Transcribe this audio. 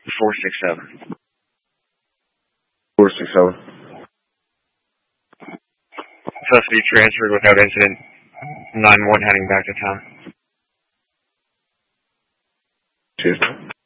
467. 467. Suspect transferred without incident. 9-1 heading back to town. Cheers.